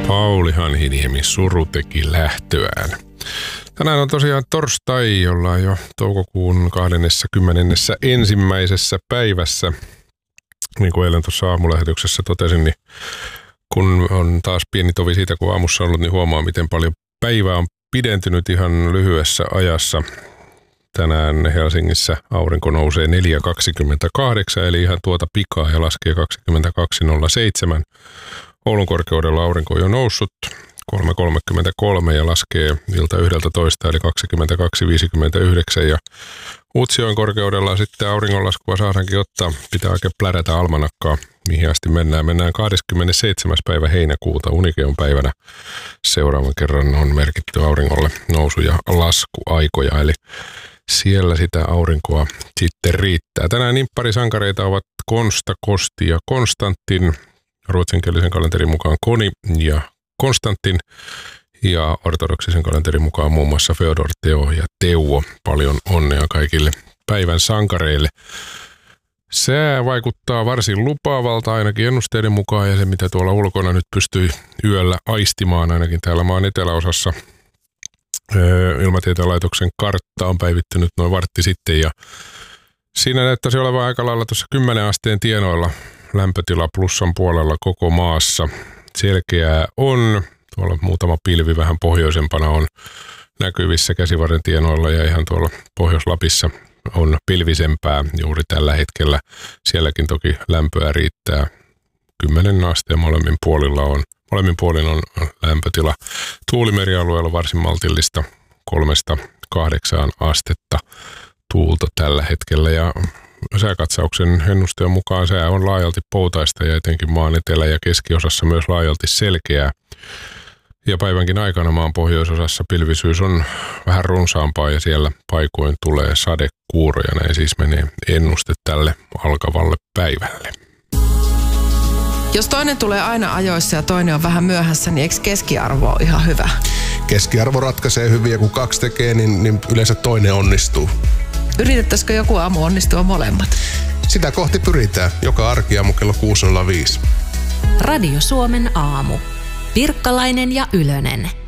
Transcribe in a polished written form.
Pauli Hanhiniemi, Suru teki lähtöään. Tänään on tosiaan torstai, ollaan jo toukokuun 21. päivässä. Niin kuin eilen tuossa aamulähetyksessä totesin, niin kun on taas pieni tovi siitä, kun aamussa ollut, niin huomaa, miten paljon päivää on pidentynyt ihan lyhyessä ajassa. Tänään Helsingissä aurinko nousee 4.28, eli ihan tuota pikaa ja laskee 22.07. Oulun korkeudella aurinko on jo noussut 3.33 ja laskee ilta 11, eli 22.59. Ja Utsjoen korkeudella sitten auringonlaskua saadaankin ottaa. Pitää oikein plärätä almanakkaa, mihin asti mennään. Mennään 27. päivä heinäkuuta Unikeon päivänä. Seuraavan kerran on merkitty auringolle nousu- ja laskuaikoja, eli siellä sitä aurinkoa sitten riittää. Tänään nimpparisankareita ovat Konsta, Kosti ja Konstantin. Ruotsinkielisen kalenterin mukaan Koni ja Konstantin. Ja ortodoksisen kalenterin mukaan muun muassa Feodor, Teo ja Teuvo. Paljon onnea kaikille päivän sankareille. Sää vaikuttaa varsin lupaavalta ainakin ennusteiden mukaan, ja se mitä tuolla ulkona nyt pystyi yöllä aistimaan ainakin täällä maan eteläosassa. Ilmatieteen laitoksen kartta on päivittynyt noin vartti sitten, ja siinä näyttäisi olevan aika lailla tuossa 10 asteen tienoilla lämpötila plussan puolella koko maassa. Selkeää on. Tuolla muutama pilvi vähän pohjoisempana on näkyvissä Käsivarren tienoilla, ja ihan tuolla Pohjois-Lapissa on pilvisempää juuri tällä hetkellä. Sielläkin toki lämpöä riittää 10 asteen molemmin puolin on lämpötila. Tuulimerialueella varsin maltillista 3-8 astetta tuulta tällä hetkellä, ja sääkatsauksen ennusteen mukaan sää on laajalti poutaista ja etenkin maan etelä- ja keskiosassa myös laajalti selkeää. Ja päivänkin aikana maan pohjoisosassa pilvisyys on vähän runsaampaa ja siellä paikoin tulee sadekuuroja. Näin siis menee ennuste tälle alkavalle päivälle. Jos toinen tulee aina ajoissa ja toinen on vähän myöhässä, niin eikö keskiarvo ole ihan hyvä? Keskiarvo ratkaisee hyvin, ja kun 2 tekee, niin yleensä toinen onnistuu. Yritettäisikö joku aamu onnistua molemmat? Sitä kohti pyritään. Joka arkiaamu kello 6.05. Radio Suomen aamu. Pirkkalainen ja Ylönen.